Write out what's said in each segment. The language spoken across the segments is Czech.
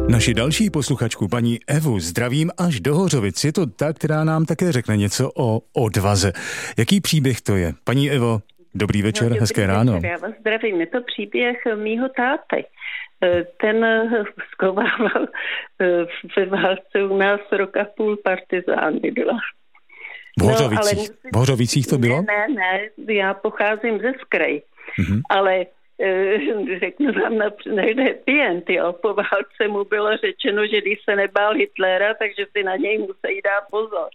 Naši další posluchačku, paní Evu, zdravím až do Hořovic. Je to ta, která nám také řekne něco o odvaze. Jaký příběh to je? Paní Evo, dobrý večer, hezké ráno. Já vás zdravím. Je to příběh mýho táty. Ten skovával ve válce u nás rok a půl partizány byla. V Hořovicích? V Hořovicích to bylo? Ne, já pocházím ze Skraj. Ale řeknu vám například pient, jo. Po válce mu bylo řečeno, že když se nebál Hitlera, takže si na něj musí dát pozor.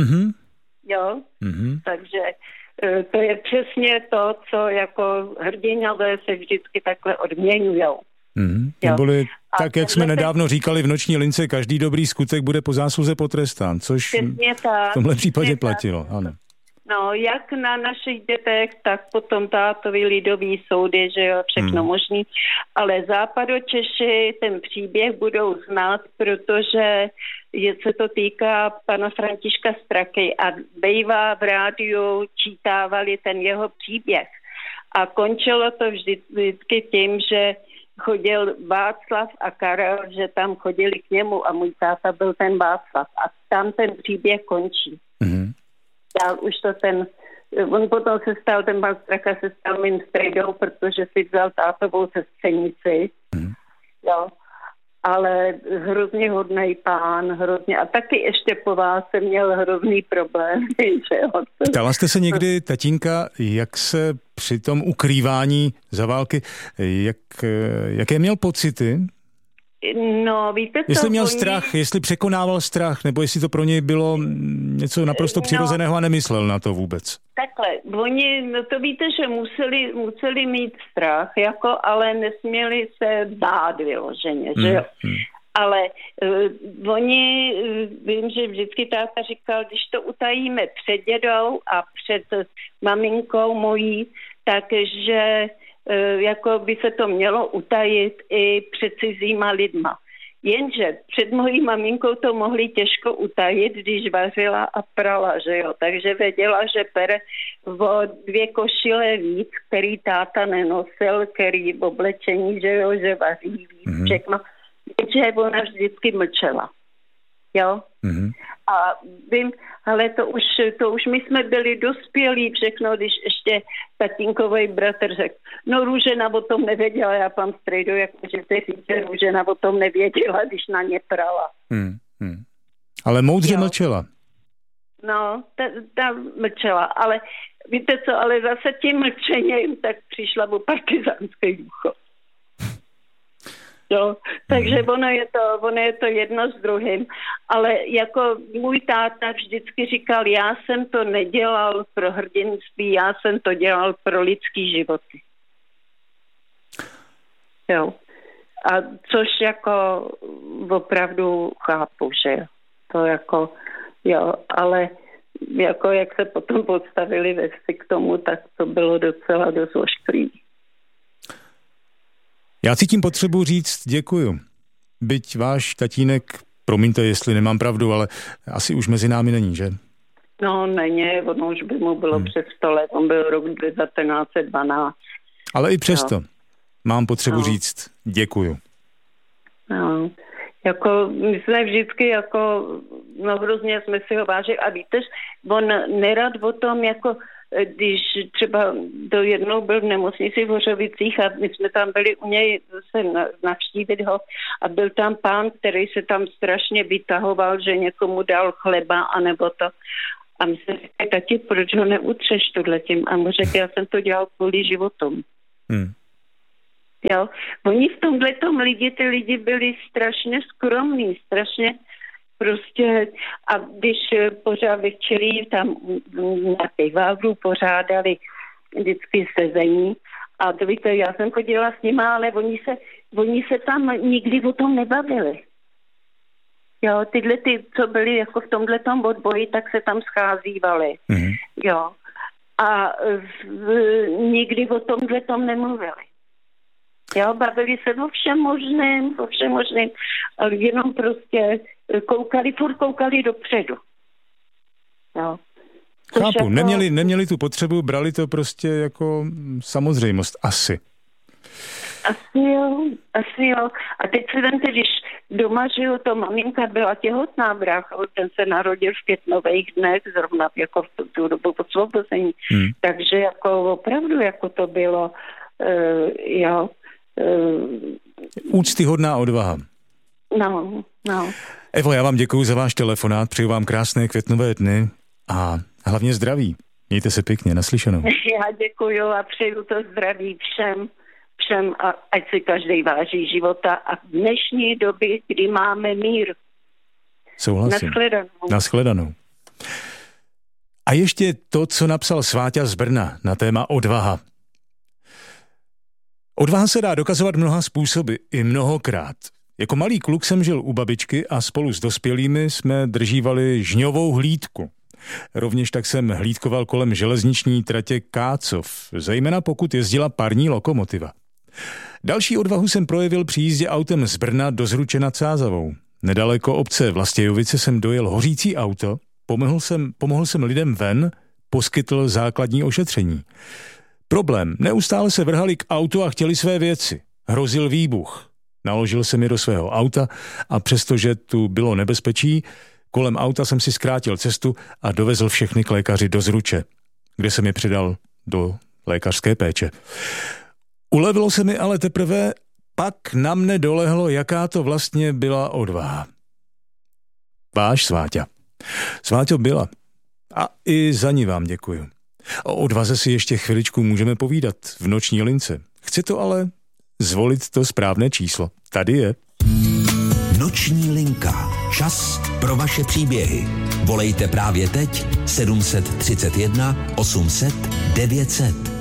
Jo, takže to je přesně to, co jako hrdinové se vždycky takhle odměňujou. Neboli tak, jak jsme nedávno říkali v Noční lince, každý dobrý skutek bude po zásluze potrestán, což v tomhle případě platilo, ano. No, jak na našich dětech, tak potom tátovi lidový soudy, že jo, všechno možný. Ale Západočeši ten příběh budou znát, protože se to týká pana Františka Straky a bývá v rádiu čítávali ten jeho příběh. A končilo to vždycky tím, že chodil Václav a Karel, že tam chodili k němu a můj táta byl ten Václav. A tam ten příběh končí. Dál už to on potom se stal, ten pan Straka se stal mým strejdou, protože si vzal tátovou sestřenici. Jo. Ale hrozně hodnej pán, hrozně. A taky ještě po váse měl hrozný problém. Ptala jste se někdy, tatínka, jak se při tom ukrývání za války, jaké měl pocity? No, víte co? Jestli měl strach, jestli překonával strach, nebo jestli to pro něj bylo něco naprosto přirozeného a nemyslel na to vůbec? Takhle, to víte, že museli mít strach, ale nesměli se bát vyloženě, že jo? Ale vím, že vždycky táta říkal, když to utajíme před dědou a před maminkou mojí, takže jako by se to mělo utajit i před cizíma lidma. Jenže před mojí maminkou to mohli těžko utajit, když vařila a prala, že jo. Takže věděla, že pere o 2 košile víc, který táta nenosil, který v oblečení, že jo, že vaří víc, všechno. Takže ona vždycky mlčela. Jo? A vím, ale to už my jsme byli dospělí všechno, když ještě tatínkovej bratr řekl, no Růžena o tom nevěděla, já pan strejdu, jakože ty říče, Růžena o tom nevěděla, když na ně prala. Ale moudře mlčela. No, ta mlčela, ale víte co, ale zase tím mlčením tak přišla o partizánský důchod. Jo, takže ono je to jedno s druhým, ale jako můj táta vždycky říkal, já jsem to nedělal pro hrdinství, já jsem to dělal pro lidský životy. Jo. A což jako opravdu chápu, že to jako, jo, ale jako jak se potom podstavili ve vztahu k tomu, tak to bylo docela dost ošklivý. Já cítím potřebu říct děkuju. Byť váš tatínek, promiňte, jestli nemám pravdu, ale asi už mezi námi není, že? No, není, ono už by mu bylo přes 100 let, on byl rok 1912. Ale i přesto mám potřebu říct děkuju. No, jako my jsme vždycky hrozně jsme si ho vážili a víte, on nerad o tom když třeba jednou byl v nemocnici v Hořovicích a my jsme tam byli u něj se navštívit ho a byl tam pán, který se tam strašně vytahoval, že někomu dal chleba anebo to. A my jsme říkali, tati, proč ho neutřeš tohletím? A mu řekl, já jsem to dělal kvůli životům. Jo? Oni v tomhletom ty lidi byli strašně skromní, strašně prostě, a když pořád večerí tam na piváru pořádali vždycky sezení a to víte, já jsem chodila s nima, ale oni se tam nikdy o tom nebavili. Jo, co byli jako v tomhletom odboji, tak se tam scházívali. Jo. A nikdy o tomhletom nemluvili. Jo, bavili se o všem možným, ale jenom prostě koukali dopředu. Jo. Chápu, neměli tu potřebu, brali to prostě jako samozřejmost, asi. Asi jo. A teď se vemte, když doma, že jo, to maminka byla těhotná, brácha, ten se narodil v květnových dnech, zrovna jako v tu dobu osvobození. Takže jako opravdu, jako to bylo, úctyhodná odvaha. No. Evo, já vám děkuju za váš telefonát, přeju vám krásné květnové dny a hlavně zdraví. Mějte se pěkně, naslyšenou. Já děkuju a přeju to zdraví všem a ať si každý váží života a v dnešní době, kdy máme mír. Souhlasím. Nashledanou. A ještě to, co napsal Sváťa z Brna na téma odvaha. Odvaha se dá dokazovat mnoha způsoby, i mnohokrát. Jako malý kluk jsem žil u babičky a spolu s dospělými jsme držívali žňovou hlídku. Rovněž tak jsem hlídkoval kolem železniční tratě Kácov, zejména pokud jezdila parní lokomotiva. Další odvahu jsem projevil při jízdě autem z Brna do Zruče nad Sázavou. Nedaleko obce Vlastějovice jsem dojel hořící auto, pomohl jsem lidem ven, poskytl základní ošetření. Problém, neustále se vrhali k autu a chtěli své věci. Hrozil výbuch. Naložil jsem je do svého auta a přestože tu bylo nebezpečí, kolem auta jsem si zkrátil cestu a dovezl všechny k lékaři do Zruče, kde jsem je předal do lékařské péče. Ulevilo se mi ale teprve, pak na mne dolehlo, jaká to vlastně byla odvaha. Váš Sváťa. Sváťo byla. A i za ní vám děkuju. O odvaze si ještě chviličku můžeme povídat v noční lince. Chci to ale zvolit to správné číslo. Tady je. Noční linka. Čas pro vaše příběhy. Volejte právě teď 731 800 900.